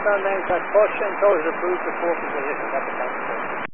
on manufacturer. Portion code is approved for 4 positions. That's the